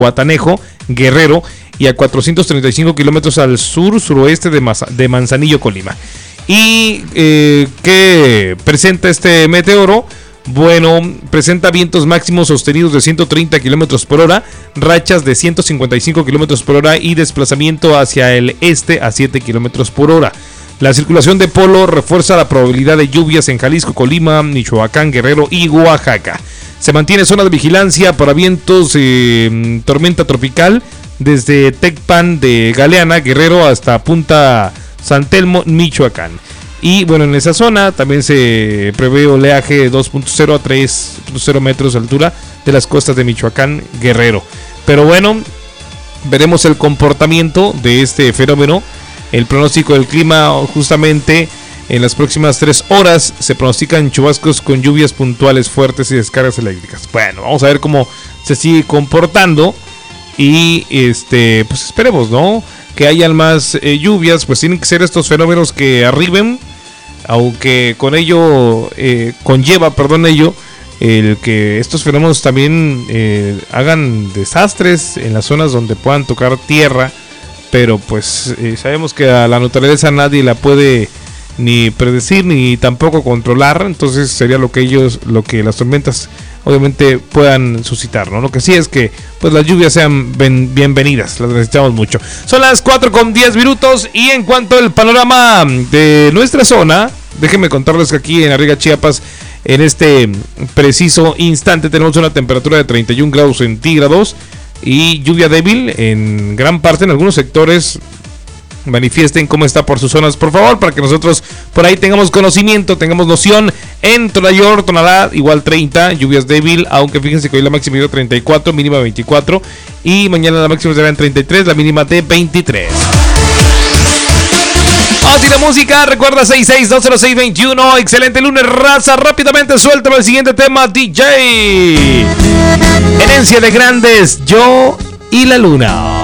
Guatanejo, Guerrero, y a 435 kilómetros al sur-suroeste de Manzanillo, Colima. ¿Y qué presenta este meteoro? Bueno, presenta vientos máximos sostenidos de 130 kilómetros por hora, rachas de 155 kilómetros por hora y desplazamiento hacia el este a 7 kilómetros por hora. La circulación de polo refuerza la probabilidad de lluvias en Jalisco, Colima, Michoacán, Guerrero y Oaxaca. Se mantiene zona de vigilancia para vientos tormenta tropical desde Tecpan de Galeana, Guerrero, hasta Punta San Telmo, Michoacán. Y bueno, en esa zona también se prevé oleaje de 2.0 a 3.0 metros de altura de las costas de Michoacán, Guerrero. Pero bueno, veremos el comportamiento de este fenómeno. El pronóstico del clima, justamente en las próximas 3 horas se pronostican chubascos con lluvias puntuales fuertes y descargas eléctricas. Bueno, vamos a ver cómo se sigue comportando y pues esperemos, ¿no?, que hayan más lluvias. Pues tienen que ser estos fenómenos que arriben, aunque con ello conlleva el que estos fenómenos también hagan desastres en las zonas donde puedan tocar tierra. Pero pues sabemos que a la naturaleza nadie la puede ni predecir ni tampoco controlar. Entonces sería lo que las tormentas obviamente puedan suscitar, ¿no? Lo que sí es que pues las lluvias sean bienvenidas, las necesitamos mucho. Son las 4:10 y en cuanto al panorama de nuestra zona, déjenme contarles que aquí en Arriaga, Chiapas, en este preciso instante tenemos una temperatura de 31 grados centígrados y lluvia débil en gran parte. En algunos sectores manifiesten cómo está por sus zonas, por favor, para que nosotros por ahí tengamos conocimiento, tengamos noción. En Tonayor, Tonalá, igual 30, lluvias débil, aunque fíjense que hoy la máxima dio 34, mínima 24, y mañana la máxima será en 33, la mínima de 23. Así la música, recuerda 66-206-21. Excelente lunes, raza. Rápidamente suéltame el siguiente tema, DJ. Herencia de grandes, Yo y la Luna.